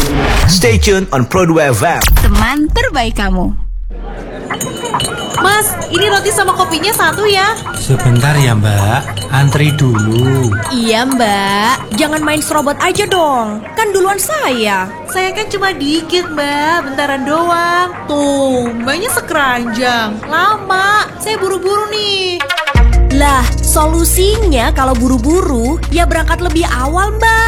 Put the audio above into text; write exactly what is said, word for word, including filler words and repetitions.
Stay tuned on Pro dua F M. Teman terbaik kamu. Mas, ini roti sama kopinya satu ya. Sebentar ya mbak, antri dulu. Iya mbak, jangan main serobot aja dong. Kan duluan saya. Saya kan cuma dikit mbak, bentaran doang. Tuh, mbaknya sekeranjang. Lama, saya buru-buru nih. Lah, solusinya kalau buru-buru ya berangkat lebih awal mbak.